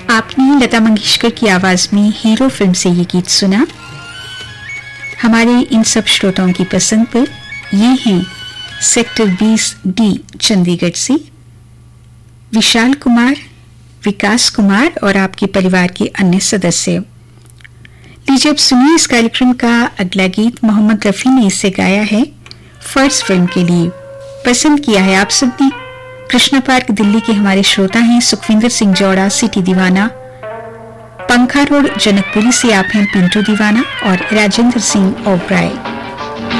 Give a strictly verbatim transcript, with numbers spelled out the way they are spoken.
आपने लता मंगेशकर की आवाज में हीरो फिल्म से ये गीत सुना। हमारे इन सब श्रोताओं की पसंद पर ये हैं सेक्टर बीस डी चंडीगढ़ से विशाल कुमार, विकास कुमार और आपके परिवार के अन्य सदस्य। लीजिए अब सुनिए इस कार्यक्रम का अगला गीत। मोहम्मद रफी ने इसे गाया है फर्ज फिल्म के लिए। पसंद किया है आप सबने। कृष्णा पार्क दिल्ली के हमारे श्रोता हैं सुखविंदर सिंह जौड़ा, सिटी दीवाना, पंखा रोड जनकपुरी से आप हैं पिंटू दीवाना और राजेंद्र सिंह ओबराय।